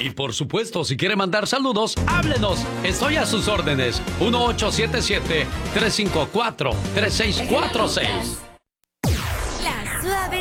Y por supuesto, si quiere mandar saludos, háblenos. Estoy a sus órdenes. 1877-354-3646. La suave